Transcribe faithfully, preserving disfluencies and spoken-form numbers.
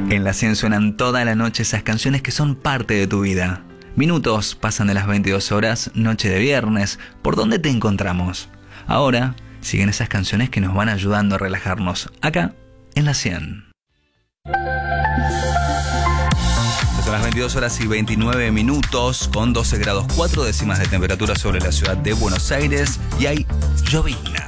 En la cien suenan toda la noche esas canciones que son parte de tu vida. Minutos pasan de las veintidós horas, noche de viernes. ¿Por dónde te encontramos? Ahora siguen esas canciones que nos van ayudando a relajarnos. Acá, en la cien. Son las veintidós horas y veintinueve minutos, con doce grados cuatro décimas de temperatura sobre la ciudad de Buenos Aires. Y hay llovizna.